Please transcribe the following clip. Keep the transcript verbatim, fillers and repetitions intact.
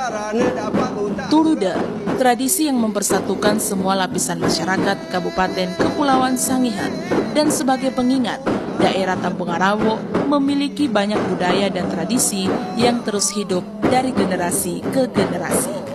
Tulude, tradisi yang mempersatukan semua lapisan masyarakat Kabupaten Kepulauan Sangihe, dan sebagai pengingat, daerah Tambungarawo memiliki banyak budaya dan tradisi yang terus hidup dari generasi ke generasi.